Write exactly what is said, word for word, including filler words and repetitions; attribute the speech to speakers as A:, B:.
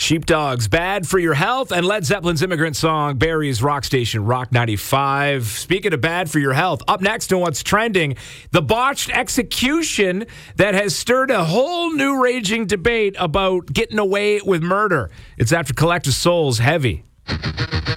A: Sheepdogs, Bad for Your Health, and Led Zeppelin's immigrant song, Barrie's Rock Station, Rock ninety-five. Speaking of bad for your health, up next on What's Trending, the botched execution that has stirred a whole new raging debate about getting away with murder. It's after Collective Soul's Heavy.